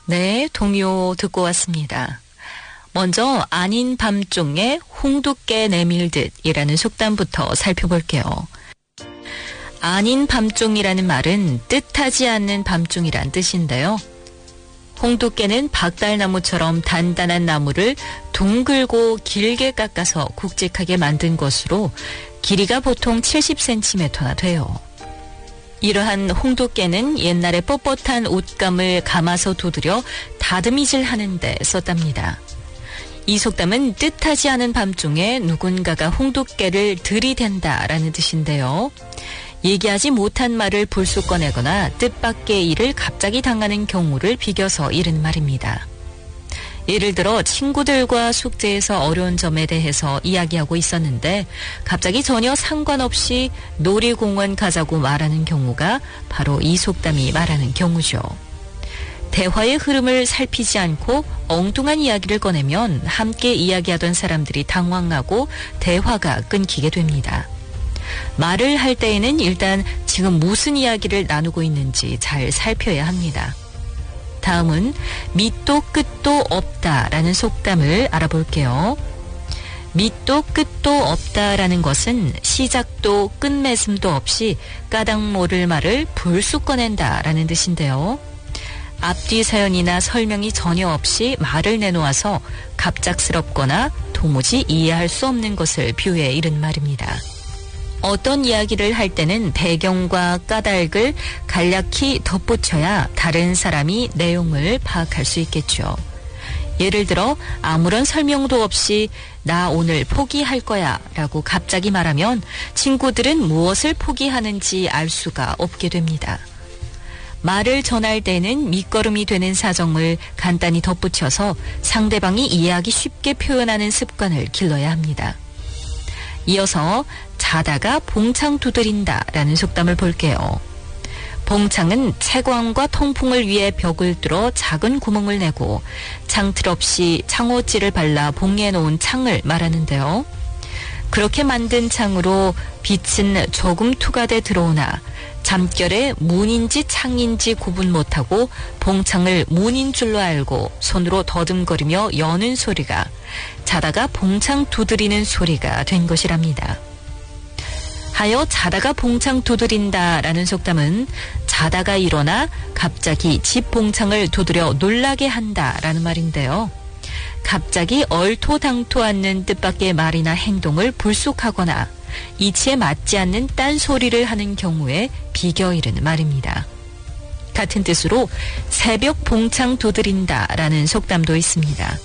네, 동요 듣고 왔습니다. 먼저 아닌 밤중에 홍두깨 내밀듯이라는 속담부터 살펴볼게요. 아닌 밤중이라는 말은 뜻하지 않는 밤중이란 뜻인데요. 홍두깨는 박달나무처럼 단단한 나무를 둥글고 길게 깎아서 굵직하게 만든 것으로 길이가 보통 70cm나 돼요. 이러한 홍두깨는 옛날에 뻣뻣한 옷감을 감아서 두드려 다듬이질 하는 데 썼답니다. 이 속담은 뜻하지 않은 밤중에 누군가가 홍두깨를 들이댄다라는 뜻인데요. 얘기하지 못한 말을 불쑥 꺼내거나 뜻밖의 일을 갑자기 당하는 경우를 비겨서 이른 말입니다. 예를 들어 친구들과 숙제에서 어려운 점에 대해서 이야기하고 있었는데 갑자기 전혀 상관없이 놀이공원 가자고 말하는 경우가 바로 이 속담이 말하는 경우죠. 대화의 흐름을 살피지 않고 엉뚱한 이야기를 꺼내면 함께 이야기하던 사람들이 당황하고 대화가 끊기게 됩니다. 말을 할 때에는 일단 지금 무슨 이야기를 나누고 있는지 잘 살펴야 합니다. 다음은 밑도 끝도 없다라는 속담을 알아볼게요. 밑도 끝도 없다라는 것은 시작도 끝맺음도 없이 까닭 모를 말을 불쑥 꺼낸다라는 뜻인데요. 앞뒤 사연이나 설명이 전혀 없이 말을 내놓아서 갑작스럽거나 도무지 이해할 수 없는 것을 비유해 이른 말입니다. 어떤 이야기를 할 때는 배경과 까닭을 간략히 덧붙여야 다른 사람이 내용을 파악할 수 있겠죠. 예를 들어 아무런 설명도 없이 나 오늘 포기할 거야 라고 갑자기 말하면 친구들은 무엇을 포기하는지 알 수가 없게 됩니다. 말을 전할 때는 밑거름이 되는 사정을 간단히 덧붙여서 상대방이 이해하기 쉽게 표현하는 습관을 길러야 합니다. 이어서 자다가 봉창 두드린다라는 속담을 볼게요. 봉창은 채광과 통풍을 위해 벽을 뚫어 작은 구멍을 내고 창틀 없이 창호지를 발라 봉해 놓은 창을 말하는데요. 그렇게 만든 창으로 빛은 조금 투과돼 들어오나 잠결에 문인지 창인지 구분 못하고 봉창을 문인 줄로 알고 손으로 더듬거리며 여는 소리가 자다가 봉창 두드리는 소리가 된 것이랍니다. 하여 자다가 봉창 두드린다라는 속담은 자다가 일어나 갑자기 집 봉창을 두드려 놀라게 한다라는 말인데요. 갑자기 얼토당토않는 뜻밖의 말이나 행동을 불쑥하거나 이치에 맞지 않는 딴소리를 하는 경우에 비겨 이르는 말입니다. 같은 뜻으로 새벽 봉창 두드린다라는 속담도 있습니다.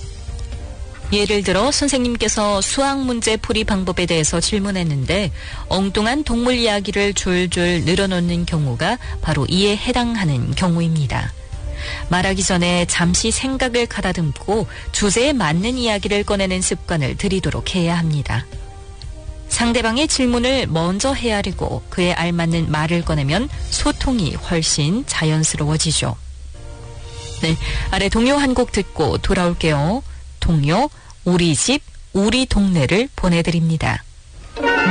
예를 들어 선생님께서 수학 문제 풀이 방법에 대해서 질문했는데 엉뚱한 동물 이야기를 줄줄 늘어놓는 경우가 바로 이에 해당하는 경우입니다. 말하기 전에 잠시 생각을 가다듬고 주제에 맞는 이야기를 꺼내는 습관을 들이도록 해야 합니다. 상대방의 질문을 먼저 헤아리고 그에 알맞는 말을 꺼내면 소통이 훨씬 자연스러워지죠. 네, 아래 동요 한 곡 듣고 돌아올게요. 동요 우리 집 우리 동네를 보내드립니다.